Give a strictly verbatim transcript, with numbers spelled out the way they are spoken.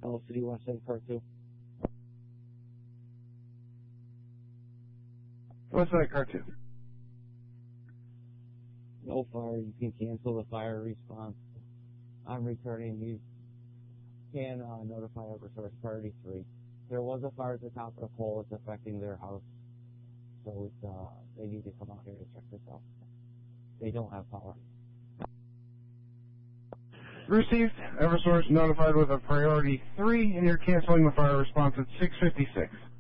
Hello, City West End, Part two. What's that, Car two? No fire, you can cancel the fire response. I'm returning. You can uh, notify Eversource Priority three. There was a fire at the top of the pole. It's affecting their house. So it's, uh, they need to come out here to check this out. They don't have power. Received. Eversource notified with a priority three, and you're canceling the fire response at six fifty-six.